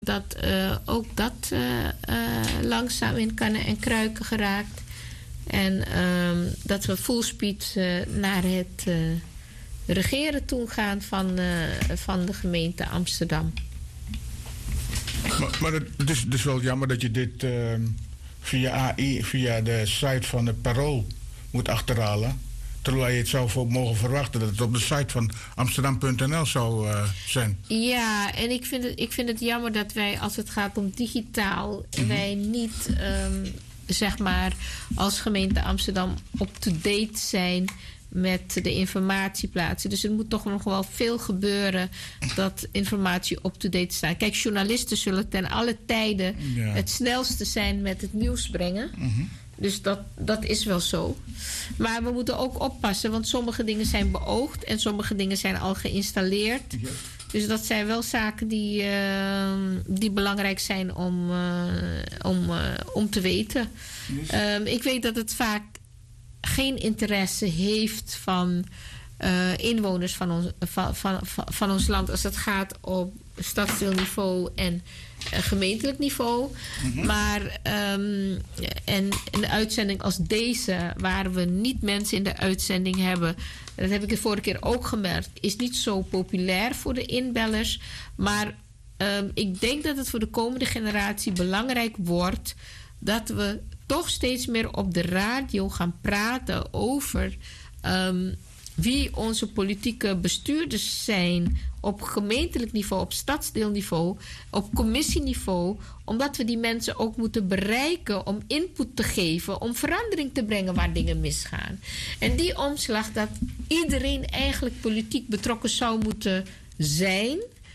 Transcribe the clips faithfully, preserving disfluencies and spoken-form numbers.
dat uh, ook dat uh, uh, langzaam in kannen en kruiken geraakt. En um, dat we full speed uh, naar het uh, regeren toe gaan van, uh, van de gemeente Amsterdam. Maar, maar het is dus wel jammer dat je dit uh, via A I, via de site van het Parool moet achterhalen. Terwijl je het zou voor mogen verwachten dat het op de site van amsterdam punt n l zou uh, zijn. Ja, en ik vind, het, ik vind het jammer dat wij, als het gaat om digitaal, mm-hmm. wij niet, um, zeg maar, als gemeente Amsterdam up-to-date zijn met de informatieplaatsen. Dus er moet toch nog wel veel gebeuren dat informatie up-to-date staat. Kijk, journalisten zullen ten alle tijden ja. het snelste zijn met het nieuws brengen. Mm-hmm. Dus dat, dat is wel zo. Maar we moeten ook oppassen, want sommige dingen zijn beoogd en sommige dingen zijn al geïnstalleerd. Ja. Dus dat zijn wel zaken die, uh, die belangrijk zijn om, uh, om, uh, om te weten. Yes. Um, ik weet dat het vaak geen interesse heeft van uh, inwoners van ons, van, van, van ons land als het gaat op stadsdeelniveau en uh, gemeentelijk niveau. Mm-hmm. Maar um, en een uitzending als deze, waar we niet mensen in de uitzending hebben, dat heb ik de vorige keer ook gemerkt, is niet zo populair voor de inbellers. Maar um, ik denk dat het voor de komende generatie belangrijk wordt dat we toch steeds meer op de radio gaan praten over um, wie onze politieke bestuurders zijn op gemeentelijk niveau, op stadsdeelniveau, op commissieniveau, omdat we die mensen ook moeten bereiken om input te geven, om verandering te brengen waar dingen misgaan. En die omslag dat iedereen eigenlijk politiek betrokken zou moeten zijn,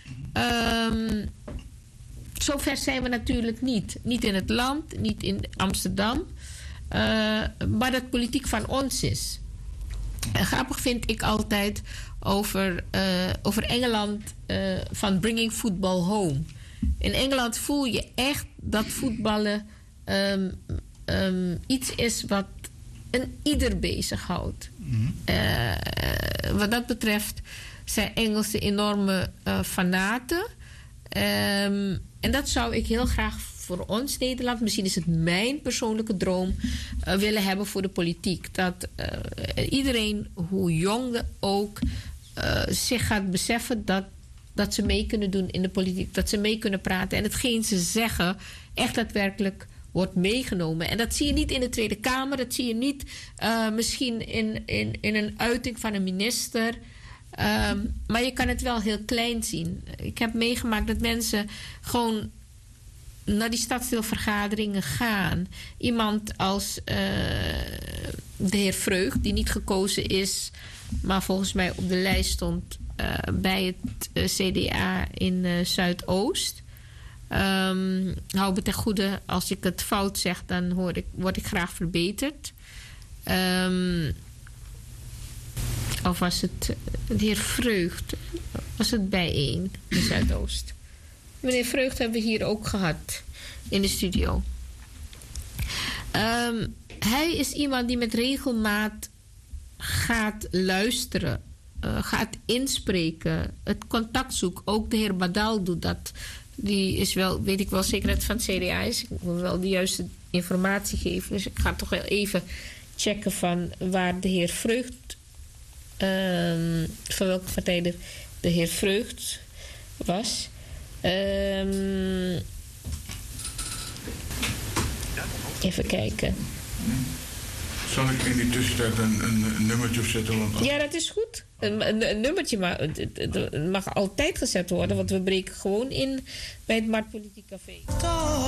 um, zover zijn we natuurlijk niet. Niet in het land, niet in Amsterdam, uh, maar dat politiek van ons is. En grappig vind ik altijd over, uh, over Engeland uh, van bringing football home. In Engeland voel je echt dat voetballen um, um, iets is wat een ieder bezighoudt. Mm-hmm. Uh, wat dat betreft zijn Engelsen enorme uh, fanaten. Um, en dat zou ik heel graag voor ons Nederland, misschien is het mijn persoonlijke droom, uh, willen hebben voor de politiek. Dat uh, iedereen, hoe jong ook, uh, zich gaat beseffen dat, dat ze mee kunnen doen in de politiek. Dat ze mee kunnen praten. En hetgeen ze zeggen echt daadwerkelijk wordt meegenomen. En dat zie je niet in de Tweede Kamer. Dat zie je niet uh, misschien in, in, in een uiting van een minister. Um, maar je kan het wel heel klein zien. Ik heb meegemaakt dat mensen gewoon naar die stadsdeelvergaderingen gaan. Iemand als uh, de heer Vreugd, die niet gekozen is, maar volgens mij op de lijst stond uh, bij het uh, C D A in uh, Zuidoost. Um, hou me ten goede, als ik het fout zeg, dan hoor ik, word ik graag verbeterd. Um, of was het de heer Vreugd? Was het bijeen in Zuidoost? Meneer Vreugd hebben we hier ook gehad in de studio. Um, hij is iemand die met regelmaat gaat luisteren, uh, gaat inspreken, het contact zoekt. Ook de heer Badal doet dat. Die is wel, weet ik wel zeker dat het van het C D A is. Ik wil wel de juiste informatie geven. Dus ik ga toch wel even checken van waar de heer Vreugd, um, van welke partij de, de heer Vreugd was. Um, even kijken. Zal ik in die tussentijd een, een, een nummertje zetten? Want... Ja, dat is goed. Een, een, een nummertje maar, het, het mag altijd gezet worden, want we breken gewoon in bij het Marktpolitiek Café.